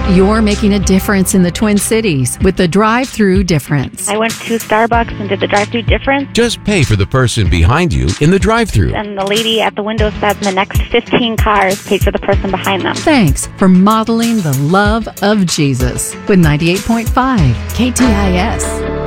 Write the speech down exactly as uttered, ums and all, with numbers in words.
You're making a difference in the Twin Cities with the drive-through difference. I went to Starbucks and did the drive-through difference. Just pay for the person behind you in the drive-through. And the lady at the window said the next fifteen cars paid for the person behind them. Thanks for modeling the love of Jesus with ninety-eight point five K T I S.